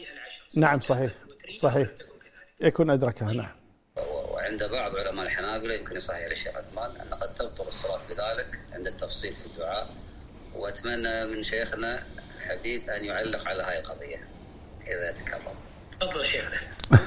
العشر. نعم صحيح صحيح يكون أدركها. نعم. وعند بعض علماء الحنابلة يمكن يصحح للشيخ عثمان أن قد تبطل الصلاة بذلك عند التفصيل في الدعاء، وأتمنى من شيخنا الحبيب أن يعلق على هذه القضية إذا تكرم. تفضل شيخنا.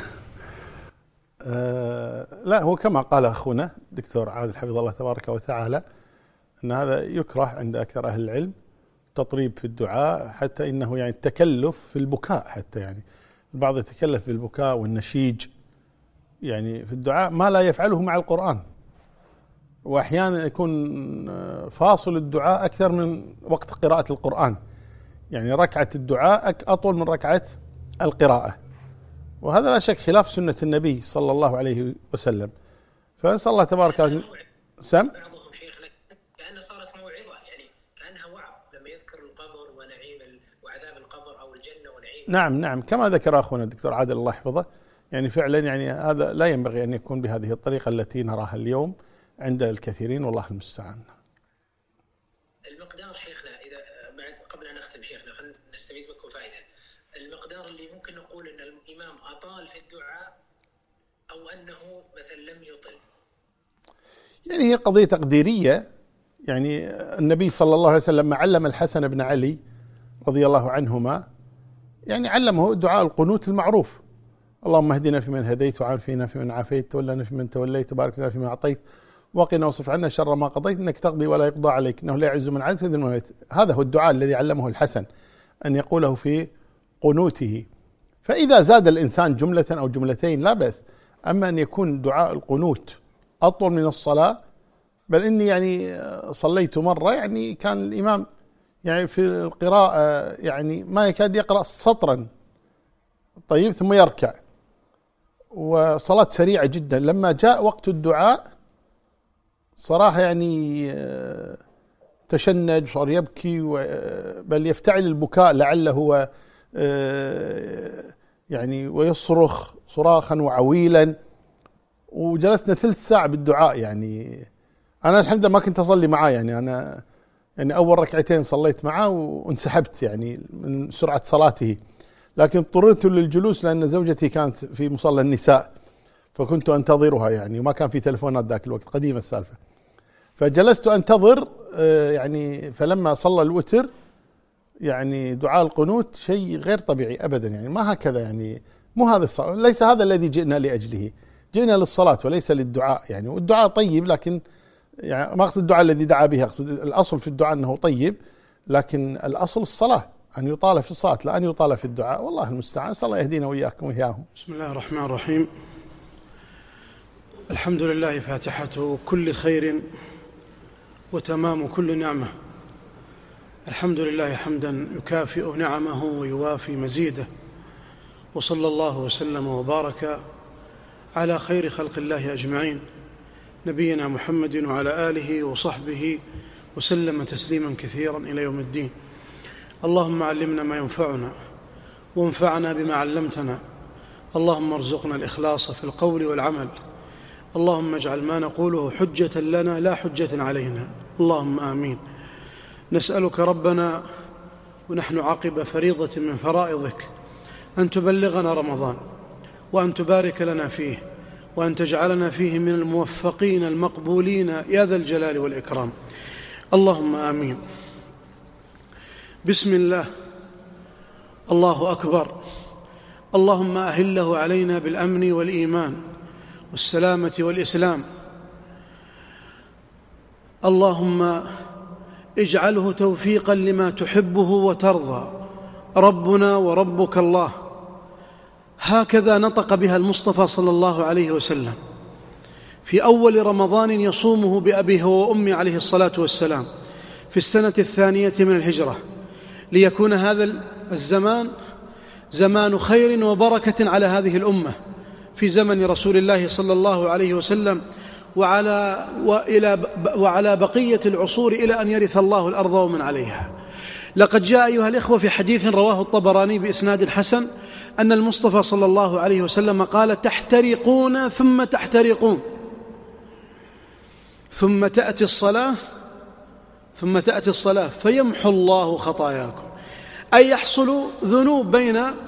لا، هو كما قال أخونا دكتور عادل حفظه الله تبارك وتعالى أن هذا يكره عند أكثر أهل العلم، تطريب في الدعاء، حتى إنه يعني التكلف في البكاء، حتى يعني البعض يتكلف بالبكاء والنشيج يعني في الدعاء ما لا يفعله مع القرآن، وأحيانا يكون فاصل الدعاء أكثر من وقت قراءة القرآن، يعني ركعة الدعاء أطول من ركعة القراءة، وهذا لا شك خلاف سنة النبي صلى الله عليه وسلم. فنسأل الله تبارك وتعالى. بعضهم شيخنا كأنها صارت موعظة، يعني كأنها وعظ لما يذكر القبر ونعيم وعذاب القبر أو الجنة ونعيم. نعم كما ذكر أخونا الدكتور عادل الله يحفظه، يعني فعلا يعني هذا لا ينبغي أن يكون بهذه الطريقة التي نراها اليوم عند الكثيرين، والله المستعان. المقدار شيخنا، إذا قبل أن نختم شيخنا خلينا نستفيد منكم فائدة، المقدار اللي ممكن نقول أن الإمام أطال في الدعاء أو أنه مثلا لم يطل، يعني هي قضية تقديرية. يعني النبي صلى الله عليه وسلم علم الحسن بن علي رضي الله عنهما، يعني علمه دعاء القنوت المعروف: اللهم اهدنا فيمن هديت، وعافنا فيمن عافيت، تولنا فيمن توليت، وبارك لنا فيما أعطيت، وقنا واصرف عنا شر ما قضيت، إنك تقضي ولا يقضى عليك، إنه لا يعز من عز وذل من واليت. هذا هو الدعاء الذي علمه الحسن أن يقوله في قنوته. فإذا زاد الإنسان جملة أو جملتين لا بأس، أما أن يكون دعاء القنوت أطول من الصلاة، بل إني يعني صليت مرة يعني كان الإمام يعني في القراءة يعني ما يكاد يقرأ سطرا، طيب، ثم يركع، وصلاة سريعة جدا. لما جاء وقت الدعاء صراحة يعني تشنج، صار يبكي، بل يفتعل البكاء لعله يعني ويصرخ صراخا وعويلا، وجلسنا 3 ساعة بالدعاء. يعني أنا الحمد لله ما كنت أصلي معاه، يعني أنا يعني أول ركعتين صليت معه وانسحبت يعني من سرعة صلاته، لكن اضطررت للجلوس لأن زوجتي كانت في مصلى النساء، فكنت أنتظرها يعني، وما كان في تلفونات ذاك الوقت، قديمة السالفة، فجلست أنتظر يعني. فلما صلى الوتر يعني دعاء القنوت شيء غير طبيعي أبدا، يعني ما هكذا، يعني مو هذا الصلاة، ليس هذا الذي جئنا لأجله، جئنا للصلاة وليس للدعاء يعني. والدعاء طيب، لكن يعني ما أقصد الدعاء الذي دعا به، أقصد الأصل في الدعاء أنه طيب، لكن الأصل الصلاة، أن يطال في الصلاة لا أن يطال في الدعاء، والله المستعان. صلى الله يهدينا وإياكم وإياهم. بسم الله الرحمن الرحيم. الحمد لله فاتحة كل خير وتمام كل نعمة. الحمد لله حمدا يكافئ نعمه ويوافي مزيده، وصلى الله وسلم وبارك على خير خلق الله أجمعين، نبينا محمد وعلى آله وصحبه وسلم تسليما كثيرا إلى يوم الدين. اللهم علمنا ما ينفعنا وانفعنا بما علمتنا، اللهم ارزقنا الإخلاص في القول والعمل، اللهم اجعل ما نقوله حجة لنا لا حجة علينا، اللهم آمين. نسألك ربنا ونحن عقب فريضة من فرائضك أن تبلغنا رمضان، وأن تبارك لنا فيه، وأن تجعلنا فيه من الموفقين المقبولين يا ذا الجلال والإكرام، اللهم آمين. بسم الله، الله أكبر. اللهم أهله علينا بالأمن والإيمان والسلامة والإسلام، اللهم اجعله توفيقا لما تحبه وترضى، ربنا وربك الله. هكذا نطق بها المصطفى صلى الله عليه وسلم في أول رمضان يصومه بأبيه وأمه عليه الصلاة والسلام في السنة 2 من الهجرة، ليكون هذا الزمان زمان خير وبركة على هذه الأمة في زمن رسول الله صلى الله عليه وسلم، وعلى بقية العصور إلى أن يرث الله الأرض ومن عليها. لقد جاء أيها الإخوة في حديث رواه الطبراني بإسناد حسن أن المصطفى صلى الله عليه وسلم قال: تحترقون ثم تحترقون، ثم تأتي الصلاة فيمحو الله خطاياكم، أي يحصل ذنوب بين